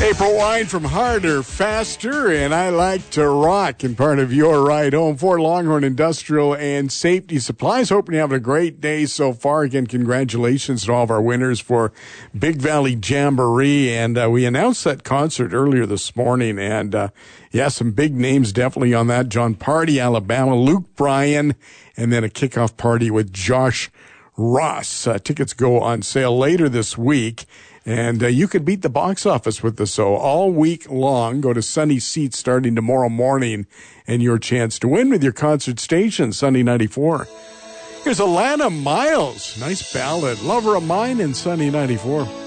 April Wine from Harder, Faster, and I Like to Rock, and part of your ride home for Longhorn Industrial and Safety Supplies. Hoping you're having a great day so far. Again, congratulations to all of our winners for Big Valley Jamboree. And we announced that concert earlier this morning. And some big names definitely on that. John Party, Alabama, Luke Bryan, and then a kickoff party with Josh Ross. Tickets go on sale later this week. And you could beat the box office with this, so all week long. Go to Sunny Seats starting tomorrow morning, and your chance to win with your concert station, Sunny 94. Here's Alana Miles. Nice ballad. Lover of Mine in Sunny 94.